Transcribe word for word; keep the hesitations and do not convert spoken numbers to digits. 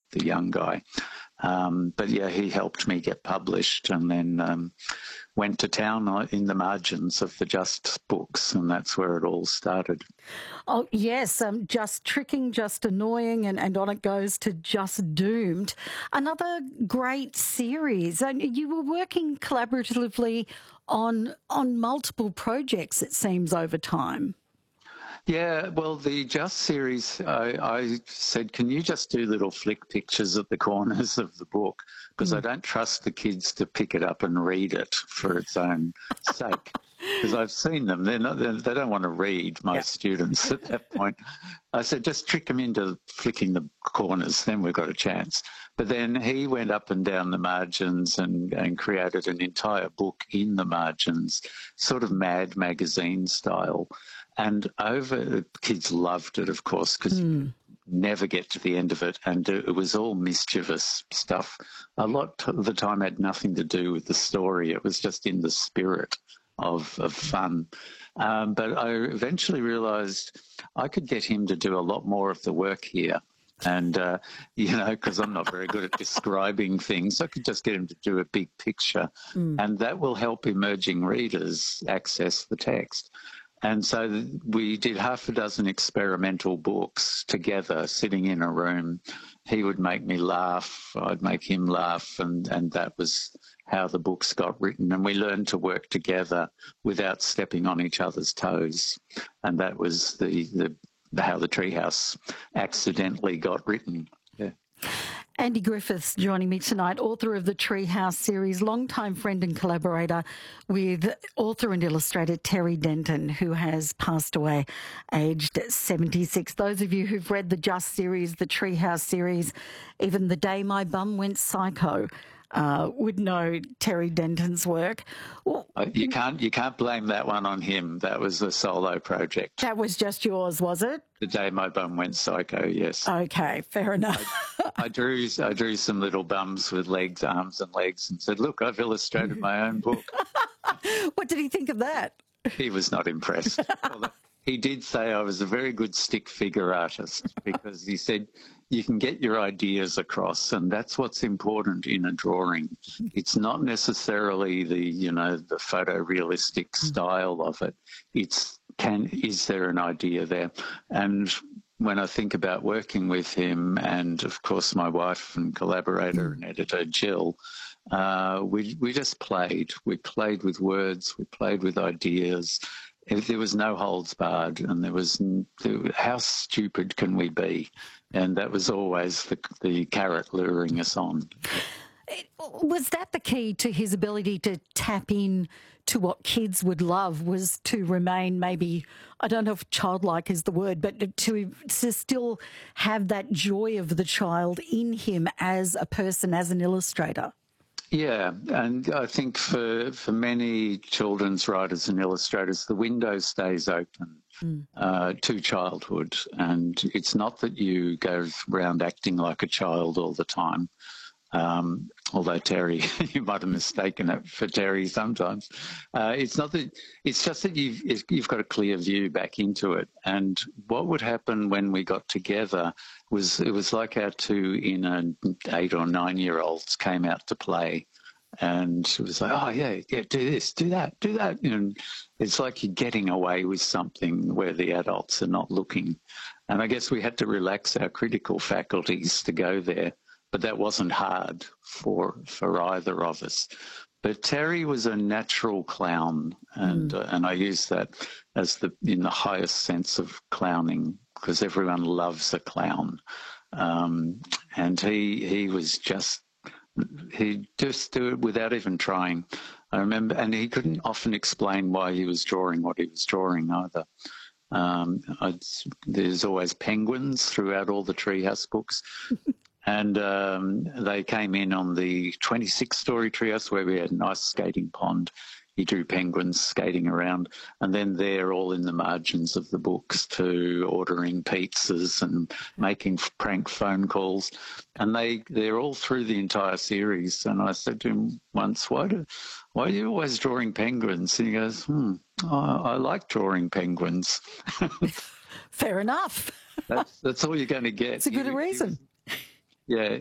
the young guy. Um, but yeah, he helped me get published, and then um, went to town in the margins of the Just books, and that's where it all started. Oh, yes, um, Just Tricking, Just Annoying, and, and on it goes to Just Doomed. Another great series. And you were working collaboratively on on multiple projects, it seems, over time. Yeah, well, the Just series, I, I said, can you just do little flick pictures at the corners of the book? Because mm. I don't trust the kids to pick it up and read it for its own sake. Because I've seen them. They're not, they're, they don't want to read, my yeah. students at that point. I said, just trick them into flicking the corners, then we've got a chance. But then he went up and down the margins and, and created an entire book in the margins, sort of Mad Magazine style. And over, kids loved it, of course, because mm. you never get to the end of it. And it was all mischievous stuff. A lot of the time had nothing to do with the story. It was just in the spirit of, of fun. Um, but I eventually realised I could get him to do a lot more of the work here. And, uh, you know, because I'm not very good at describing things, I could just get him to do a big picture. Mm. And that will help emerging readers access the text. And so we did half a dozen experimental books together, sitting in a room. He would make me laugh, I'd make him laugh, and, and that was how the books got written. And we learned to work together without stepping on each other's toes. And that was the, the how the Treehouse accidentally got written. Yeah. Andy Griffiths joining me tonight, author of the Treehouse series, longtime friend and collaborator with author and illustrator Terry Denton, who has passed away aged seventy-six. Those of you who've read the Just series, the Treehouse series, even The Day My Bum Went Psycho, Uh, would know Terry Denton's work. Well, you can't you can't blame that one on him. That was a solo project. That was just yours, was it? The Day My Bum Went Psycho, yes. Okay, fair enough. I, I drew I drew some little bums with legs, arms and legs, and said, look, I've illustrated my own book. What did he think of that? He was not impressed. Although he did say I was a very good stick figure artist, because he said you can get your ideas across, and that's what's important in a drawing. It's not necessarily the, you know, the photorealistic style of it. It's can is there an idea there? And when I think about working with him, and of course my wife and collaborator and editor Jill, uh, we we just played. We played with words. We played with ideas. There was no holds barred, and there was, there, how stupid can we be? And that was always the, the carrot luring us on. Was that the key to his ability to tap in to what kids would love, was to remain maybe, I don't know if childlike is the word, but to, to still have that joy of the child in him as a person, as an illustrator? Yeah, and I think for for many children's writers and illustrators, the window stays open mm. uh, to childhood. And it's not that you go around acting like a child all the time, um, although Terry, you might have mistaken it for Terry sometimes. Uh, it's not that, it's just that you've, you've got a clear view back into it. And what would happen when we got together was, it was like our two inner eight or nine year olds came out to play. And it was like, oh, yeah, yeah, do this, do that, do that. And it's like you're getting away with something where the adults are not looking. And I guess we had to relax our critical faculties to go there. But that wasn't hard for for either of us. But Terry was a natural clown, and mm. uh, and I use that as the in the highest sense of clowning, because everyone loves a clown. Um, and he he was just he just do it without even trying. I remember, and he couldn't often explain why he was drawing what he was drawing either. Um, I'd, there's always penguins throughout all the Treehouse books. And um, they came in on the twenty-six story Treehouse, where we had a nice skating pond. He drew penguins skating around. And then they're all in the margins of the books too, ordering pizzas and making prank phone calls. And they, they're all through the entire series. And I said to him once, why, do, why are you always drawing penguins? And he goes, hmm, I, I like drawing penguins. Fair enough. that's, that's all you're going to get. It's a good you, reason. You, Yeah,